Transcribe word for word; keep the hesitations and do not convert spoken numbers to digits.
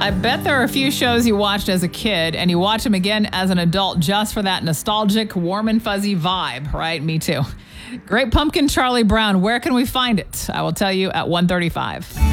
I bet there are a few shows you watched as a kid and you watch them again as an adult just for that nostalgic, warm and fuzzy vibe, right? Me too. Great Pumpkin Charlie Brown. Where can we find it? I will tell you at one thirty-five.